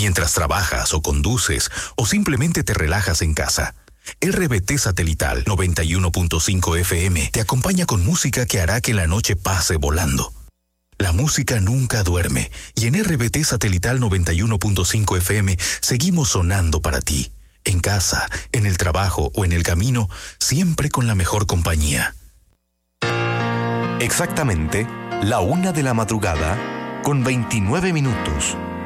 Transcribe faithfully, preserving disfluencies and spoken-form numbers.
mientras trabajas o conduces o simplemente te relajas en casa. R B T Satelital noventa y uno punto cinco F M te acompaña con música que hará que la noche pase volando. La música nunca duerme y en R B T Satelital noventa y uno punto cinco F M seguimos sonando para ti. En casa, en el trabajo o en el camino, siempre con la mejor compañía. Exactamente, la una de la madrugada, con veintinueve minutos.